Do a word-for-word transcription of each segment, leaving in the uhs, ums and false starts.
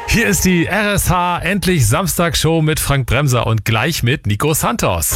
Hier ist die R S H Endlich Samstagsshow mit Frank Bremser und gleich mit Nico Santos.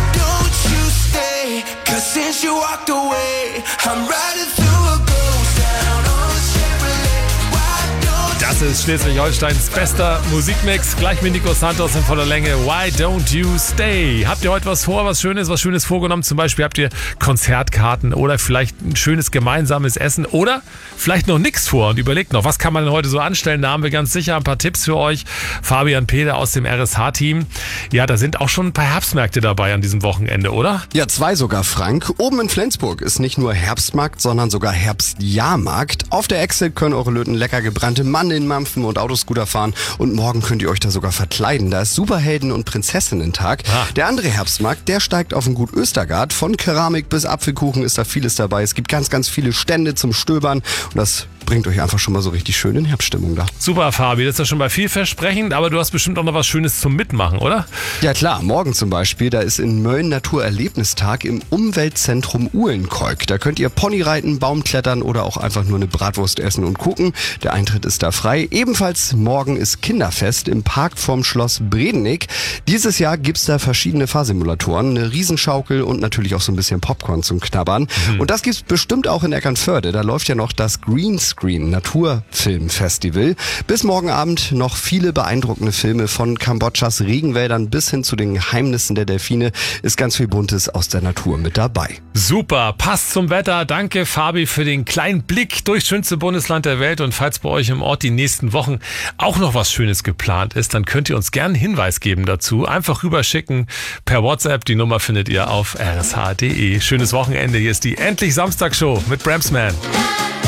Das ist Schleswig-Holsteins bester Musikmix. Gleich mit Nico Santos in voller Länge. Why don't you stay? Habt ihr heute was vor, was Schönes, was Schönes vorgenommen? Zum Beispiel habt ihr Konzertkarten oder vielleicht ein schönes gemeinsames Essen oder vielleicht noch nichts vor und überlegt noch, was kann man denn heute so anstellen? Da haben wir ganz sicher ein paar Tipps für euch. Fabian Peter aus dem R S H-Team. Ja, da sind auch schon ein paar Herbstmärkte dabei an diesem Wochenende, oder? Ja, zwei sogar, Frank. Oben in Flensburg ist nicht nur Herbstmarkt, sondern sogar Herbstjahrmarkt. Auf der Exit können eure Löten lecker gebrannte Mandeln mampfen und Autoscooter fahren und morgen könnt ihr euch da sogar verkleiden. Da ist Superhelden- und Prinzessinnen-Tag. Ah. Der andere Herbstmarkt, der steigt auf den Gut Östergard. Von Keramik bis Apfelkuchen ist da vieles dabei. Es gibt ganz, ganz viele Stände zum Stöbern und das bringt euch einfach schon mal so richtig schön in Herbststimmung da. Super, Fabi, das ist ja schon mal vielversprechend, aber du hast bestimmt auch noch was Schönes zum Mitmachen, oder? Ja klar, morgen zum Beispiel, da ist in Mölln Naturerlebnistag im Umweltzentrum Uhlenkolk. Da könnt ihr Pony reiten, Baumklettern oder auch einfach nur eine Bratwurst essen und gucken. Der Eintritt ist da frei. Ebenfalls morgen ist Kinderfest im Park vorm Schloss Bredenich. Dieses Jahr gibt's da verschiedene Fahrsimulatoren, eine Riesenschaukel und natürlich auch so ein bisschen Popcorn zum Knabbern. Mhm. Und das gibt's bestimmt auch in Eckernförde. Da läuft ja noch das Greenscreen Naturfilmfestival. Bis morgen Abend noch viele beeindruckende Filme von Kambodschas Regenwäldern bis hin zu den Geheimnissen der Delfine. Ist ganz viel Buntes aus der Natur mit dabei. Super, passt zum Wetter. Danke, Fabi, für den kleinen Blick durchs schönste Bundesland der Welt. Und falls bei euch im Ort die nächsten Wochen auch noch was Schönes geplant ist, dann könnt ihr uns gerne einen Hinweis geben dazu. Einfach rüberschicken per WhatsApp. Die Nummer findet ihr auf r s h punkt d e. Schönes Wochenende. Hier ist die Endlich Samstagsshow mit Bramsman.